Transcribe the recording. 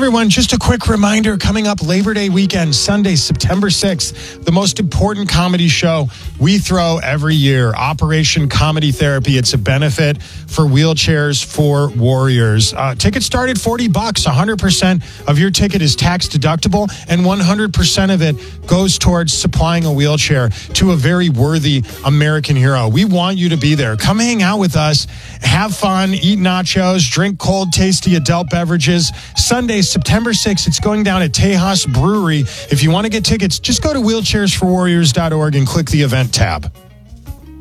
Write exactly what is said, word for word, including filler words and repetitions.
everyone, just a quick reminder, coming up Labor Day weekend, Sunday, September sixth, the most important comedy show we throw every year, Operation Comedy Therapy. It's a benefit for Wheelchairs for Warriors. Uh, tickets start at forty bucks. one hundred percent of your ticket is tax deductible, and one hundred percent of it goes towards supplying a wheelchair to a very worthy American hero. We want you to be there. Come hang out with us, have fun, eat nachos, drink cold, tasty adult beverages. Sunday, September sixth, it's going down at Tejas Brewery. If you want to get tickets, just go to wheelchairs for warriors dot org and click the event tab.